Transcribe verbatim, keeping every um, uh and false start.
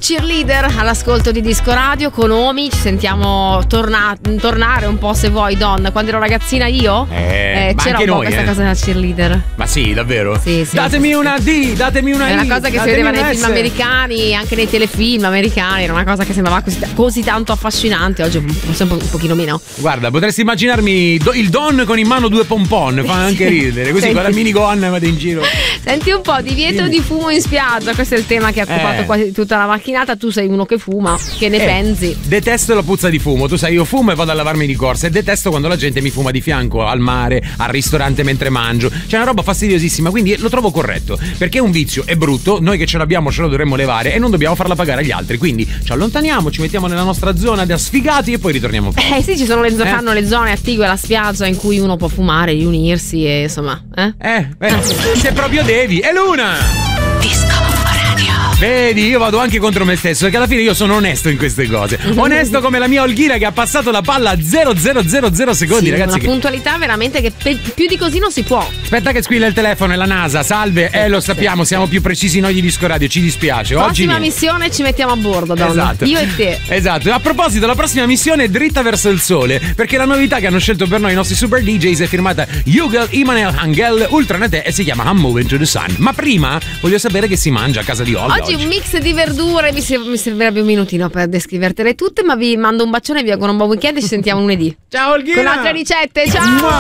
cheerleader all'ascolto di Disco Radio con Omi. Ci sentiamo torna- tornare un po', se vuoi, Don. Quando ero ragazzina io eh, eh, c'era un po' noi, questa eh. cosa della cheerleader. Ma sì, davvero? Sì, sì, datemi sì, una D, datemi una I. È una cosa che si vedeva nei film americani, anche nei telefilm americani. Era una cosa che sembrava così, così tanto affascinante. Oggi forse un, po', un pochino meno. Guarda, potresti immaginarmi do, il Don con in mano due pompon, fa anche ridere. Così con la minigun vado in giro. Senti un po', divieto Dimmi. di fumo in spiaggia. Questo è il tema che ha occupato Eh. quasi tutta la macchinata. Tu sei uno che fuma, che ne Eh, pensi? Detesto la puzza di fumo. Tu sai, io fumo e vado a lavarmi di corsa. E detesto quando la gente mi fuma di fianco al mare, al ristorante mentre mangio. C'è una roba fastidiosissima, quindi lo trovo corretto. Perché è un vizio, è brutto. Noi che ce l'abbiamo ce lo dovremmo levare e non dobbiamo farla pagare agli altri. Quindi ci allontaniamo, ci mettiamo nella nostra zona da sfigati e poi ritorniamo fuori. Eh sì, ci sono le, Eh. fanno le zone attigue alla spiaggia in cui uno può fumare, riunirsi e insomma. Eh? Eh, beh, se proprio devi. È l'una! Disco Radio. Vedi, io vado anche contro me stesso, perché alla fine io sono onesto in queste cose. Onesto come la mia Olghira che ha passato la palla a zero virgola zero zero secondi, Sì, ragazzi. una Che... puntualità veramente che pe- più di così non si può. Aspetta che squilla il telefono, è la NASA. Salve, eh lo sappiamo, siamo più precisi noi di Disco Radio, ci dispiace. Oggi Prossima niente. missione ci mettiamo a bordo, donna. Esatto. Io e te. Esatto. A proposito, la prossima missione è dritta verso il sole, perché la novità che hanno scelto per noi i nostri super D Js è firmata Hugel Immanuel Angel Ultranete e si chiama I'm Moving to the Sun. Ma prima voglio sapere che si mangia a casa di Olga Oggi oggi. un mix di verdure, mi, ser- mi servirebbe un minutino per descrivertele tutte, ma vi mando un bacione, vi auguro un buon weekend e ci sentiamo lunedì. Ciao Olghira! Con altre ricette, ciao!